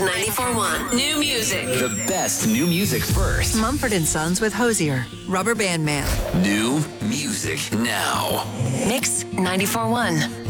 94.1. New music. The best new music first. Mumford & Sons with Hosier. Rubber Band Man. New music now. Mix 94.1.